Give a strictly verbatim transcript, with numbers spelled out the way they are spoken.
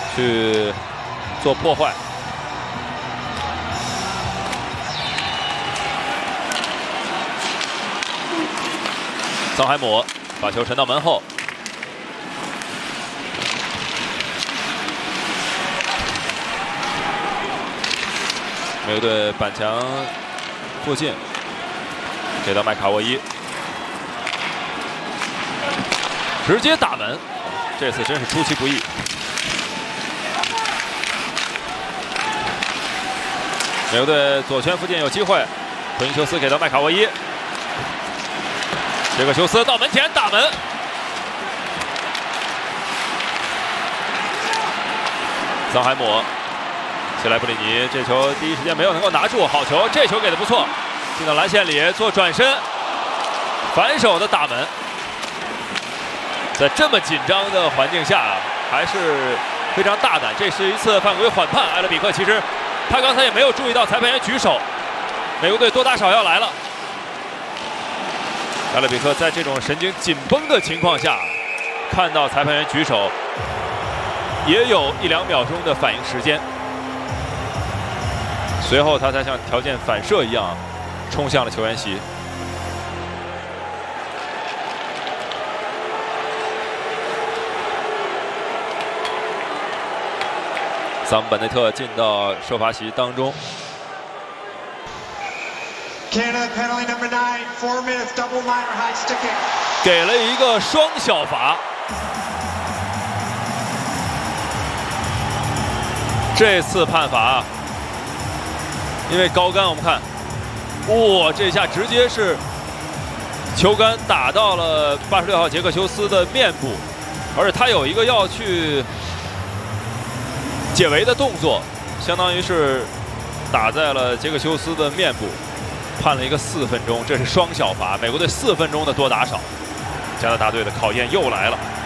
去做破坏。桑海姆把球传到门后。 美国队板墙附近，给到麦卡沃伊，直接打门，这次真是出其不意。美国队左圈附近有机会，普林修斯给到麦卡沃伊，这个修斯到门前打门，桑海姆。 切莱布里尼这球第一时间没有能够拿住，好球，这球给的不错，进到篮线里做转身，反手的打门。在这么紧张的环境下，还是非常大胆。这是一次犯规缓判，埃勒比克其实他刚才也没有注意到裁判员举手，美国队多打少要来了。埃勒比克在这种神经紧绷的情况下，看到裁判员举手，也有一两秒钟的反应时间。 随后，他才像条件反射一样，冲向了球员席。桑本内特进到受罚席当中。 Canada penalty number nine, four minutes double minor high sticking. 给了一个双小罚。这次判罚。 因为高杆，我们看，哇，这下直接是球杆打到了八十六号杰克修斯的面部，而且他有一个要去解围的动作，相当于是打在了杰克修斯的面部，判了一个四分钟，这是双小罚。美国队四分钟的多打少，加拿大队的考验又来了。